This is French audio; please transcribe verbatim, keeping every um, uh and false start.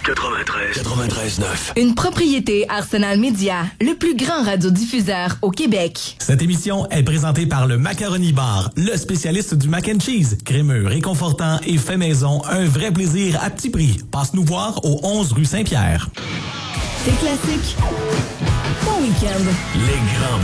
quatre-vingt-treize. quatre-vingt-treize neuf. Une propriété Arsenal Média, le plus grand radiodiffuseur au Québec. Cette émission est présentée par le Macaroni Bar, le spécialiste du mac and cheese. Crémeux, réconfortant et fait maison, un vrai plaisir à petit prix. Passe nous voir au onze rue Saint-Pierre. C'est classique. Bon week-end. Les grands